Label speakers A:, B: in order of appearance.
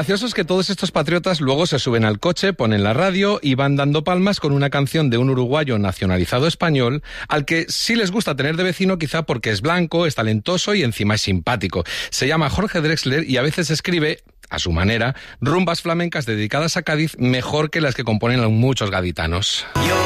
A: gracioso es que todos estos patriotas luego se suben al coche, ponen la radio y van dando palmas con una canción de un uruguayo nacionalizado español al que sí les gusta tener de vecino, quizá porque es blanco, es talentoso y encima es simpático. Se llama Jorge Drexler y a veces escribe, a su manera, rumbas flamencas dedicadas a Cádiz mejor que las que componen muchos gaditanos.